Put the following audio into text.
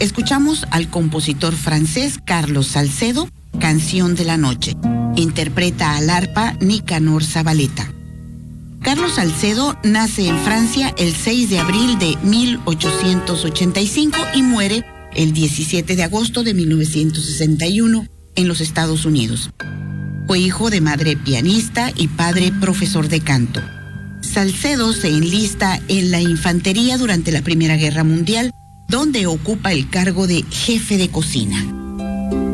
Escuchamos al compositor francés Carlos Salcedo, Canción de la Noche. Interpreta al arpa Nicanor Zabaleta. Carlos Salcedo nace en Francia el 6 de abril de 1885 y muere el 17 de agosto de 1961 en los Estados Unidos. Fue hijo de madre pianista y padre profesor de canto. Salcedo se enlista en la infantería durante la Primera Guerra Mundial, donde ocupa el cargo de jefe de cocina.